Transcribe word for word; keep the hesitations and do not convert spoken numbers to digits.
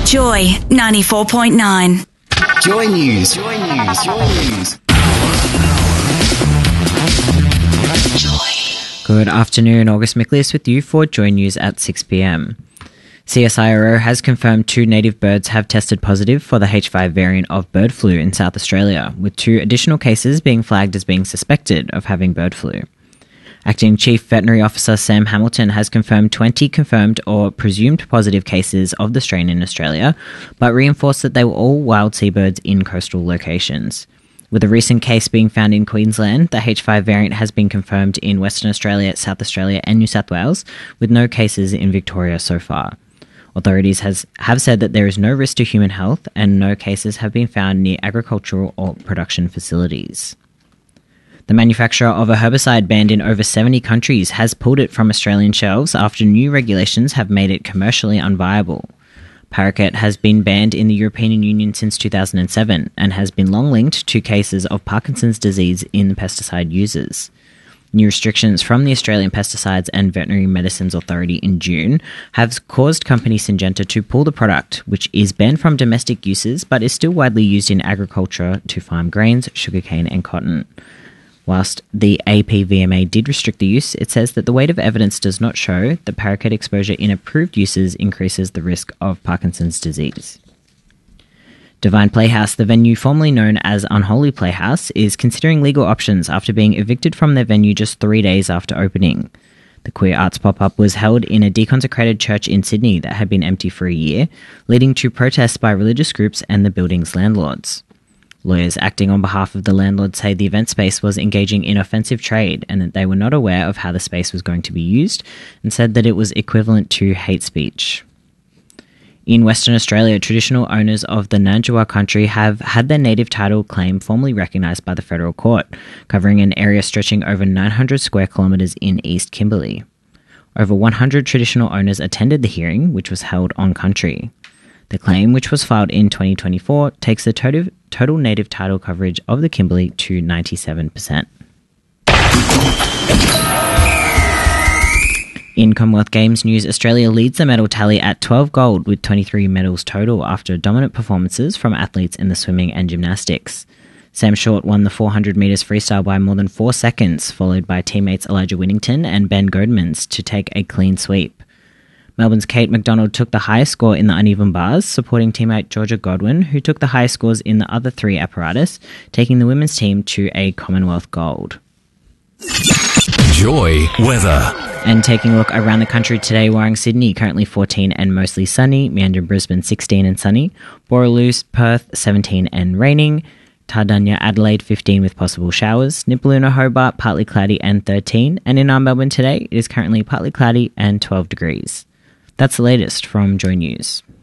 Joy ninety-four point nine. Joy News. Joy News. Joy News. Joy. Good afternoon, August McLeese with you for Joy News at six p m. C S I R O has confirmed two native birds have tested positive for the H five variant of bird flu in South Australia, with two additional cases being flagged as being suspected of having bird flu. Acting Chief Veterinary Officer Sam Hamilton has confirmed twenty confirmed or presumed positive cases of the strain in Australia, but reinforced that they were all wild seabirds in coastal locations. With a recent case being found in Queensland, the H five variant has been confirmed in Western Australia, South Australia and New South Wales, with no cases in Victoria so far. Authorities has, have said that there is no risk to human health and no cases have been found near agricultural or production facilities. The manufacturer of a herbicide banned in over seventy countries has pulled it from Australian shelves after new regulations have made it commercially unviable. Paraquat has been banned in the European Union since two thousand seven and has been long linked to cases of Parkinson's disease in the pesticide users. New restrictions from the Australian Pesticides and Veterinary Medicines Authority in June have caused company Syngenta to pull the product, which is banned from domestic uses but is still widely used in agriculture to farm grains, sugarcane and cotton. Whilst the A P V M A did restrict the use, it says that the weight of evidence does not show that paraquat exposure in approved uses increases the risk of Parkinson's disease. Divine Playhouse, the venue formerly known as Unholy Playhouse, is considering legal options after being evicted from their venue just three days after opening. The queer arts pop-up was held in a deconsecrated church in Sydney that had been empty for a year, leading to protests by religious groups and the building's landlords. Lawyers acting on behalf of the landlord say the event space was engaging in offensive trade and that they were not aware of how the space was going to be used and said that it was equivalent to hate speech. In Western Australia, traditional owners of the Nandjawar country have had their native title claim formally recognised by the federal court, covering an area stretching over nine hundred square kilometres in East Kimberley. Over one hundred traditional owners attended the hearing, which was held on country. The claim, which was filed in twenty twenty-four, takes the total, total native title coverage of the Kimberley to ninety-seven percent. In Commonwealth Games news, Australia leads the medal tally at twelve gold with twenty-three medals total after dominant performances from athletes in the swimming and gymnastics. Sam Short won the four hundred metres freestyle by more than four seconds, followed by teammates Elijah Winnington and Ben Godemans to take a clean sweep. Melbourne's Kate McDonald took the highest score in the uneven bars, supporting teammate Georgia Godwin, who took the highest scores in the other three apparatus, taking the women's team to a Commonwealth gold. Joy weather. And taking a look around the country today, Warring Sydney currently fourteen and mostly sunny, Meandering Brisbane sixteen and sunny, Borroloo Perth seventeen and raining, Tardanya Adelaide fifteen with possible showers, Nipaluna Hobart partly cloudy and thirteen, and in our Melbourne today it is currently partly cloudy and twelve degrees. That's the latest from Joy News.